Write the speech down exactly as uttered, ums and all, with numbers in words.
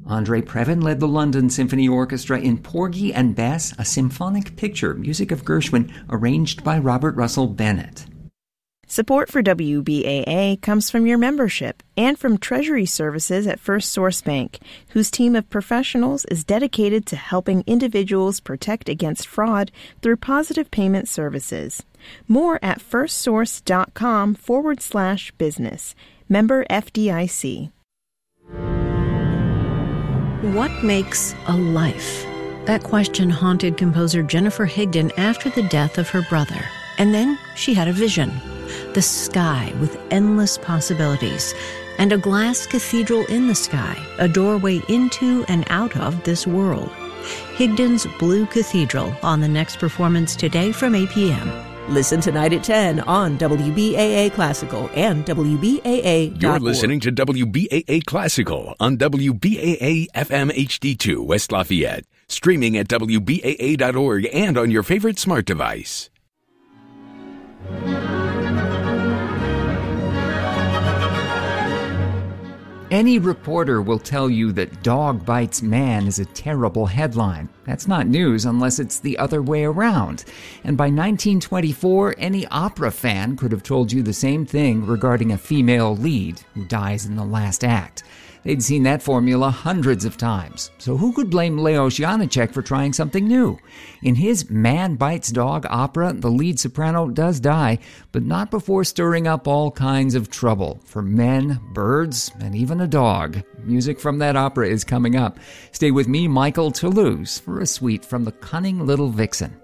Andre Previn led the London Symphony Orchestra in Porgy and Bess, a symphonic picture, music of Gershwin, arranged by Robert Russell Bennett. Support for W B A A comes from your membership and from Treasury Services at First Source Bank, whose team of professionals is dedicated to helping individuals protect against fraud through positive payment services. More at firstsource.com forward slash business. Member F D I C. What makes a life? That question haunted composer Jennifer Higdon after the death of her brother. And then she had a vision. The sky with endless possibilities, and a glass cathedral in the sky, a doorway into and out of this world. Higdon's Blue Cathedral on the next performance today from eight p.m. Listen tonight at ten on W B A A Classical and W B A A dot org. You're listening to W B A A Classical on W B A A F M H D two West Lafayette. Streaming at W B A A dot org and on your favorite smart device. Any reporter will tell you that dog bites man is a terrible headline. That's not news unless it's the other way around. And by nineteen twenty-four, any opera fan could have told you the same thing regarding a female lead who dies in the last act. They'd seen that formula hundreds of times. So who could blame Leos Janáček for trying something new? In his Man Bites Dog opera, the lead soprano does die, but not before stirring up all kinds of trouble for men, birds, and even a dog. Music from that opera is coming up. Stay with me, Michael Toulouse, for a suite from The Cunning Little Vixen.